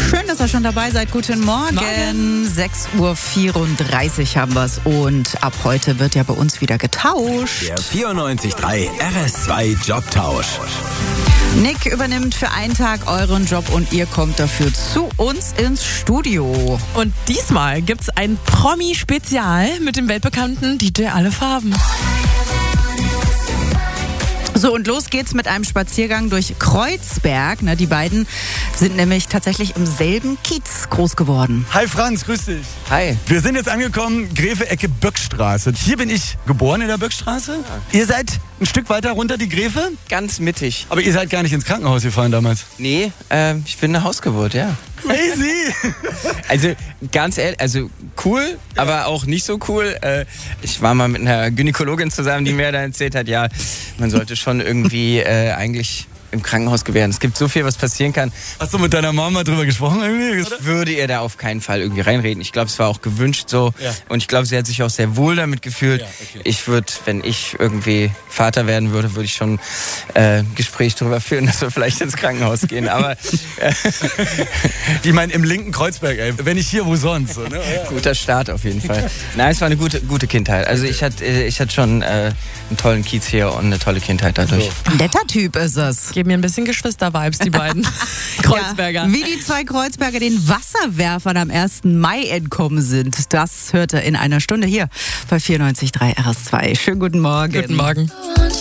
Schön, dass ihr schon dabei seid. Guten Morgen. 6.34 Uhr haben wir es. Und ab heute wird ja bei uns wieder getauscht. Der 94.3 RS2 Jobtausch. Nick übernimmt für einen Tag euren Job und ihr kommt dafür zu uns ins Studio. Und diesmal gibt's ein Promi-Spezial mit dem weltbekannten DJ Alle Farben. So, und los geht's mit einem Spaziergang durch Kreuzberg. Die beiden sind nämlich tatsächlich im selben Kiez groß geworden. Hi Franz, grüß dich. Hi. Wir sind jetzt angekommen, Gräfe, Ecke Böckstraße. Hier bin ich geboren in der Böckstraße. Ihr seid ein Stück weiter runter die Gräfe? Ganz mittig. Aber ihr seid gar nicht ins Krankenhaus gefahren damals. Nee, ich bin eine Hausgeburt, ja. Crazy! Also ganz ehrlich, also cool, aber auch nicht so cool. Ich war mal mit einer Gynäkologin zusammen, die mir dann erzählt hat, ja, man sollte schon irgendwie eigentlich im Krankenhaus gebären. Es gibt so viel, was passieren kann. Hast du mit deiner Mama drüber gesprochen irgendwie? Ich würde ihr da auf keinen Fall irgendwie reinreden. Ich glaube, es war auch gewünscht so. Ja. Und ich glaube, sie hat sich auch sehr wohl damit gefühlt. Ja, okay. Ich würde, wenn ich irgendwie Vater werden würde, würde ich schon Gespräch darüber führen, dass wir vielleicht ins Krankenhaus gehen. Aber Ich meine, im linken Kreuzberg, ey. Wenn nicht hier, wo sonst? So, ne? guter Start auf jeden Fall. Nein, es war eine gute Kindheit. Also ich hatte schon einen tollen Kiez hier und eine tolle Kindheit dadurch. Ein netter Typ ist es. Geben mir ein bisschen Geschwister-Vibes, die beiden Kreuzberger. Ja, wie die zwei Kreuzberger den Wasserwerfern am 1. Mai entkommen sind, das hört ihr in einer Stunde hier bei 94.3 RS2. Schönen guten Morgen. Guten Morgen.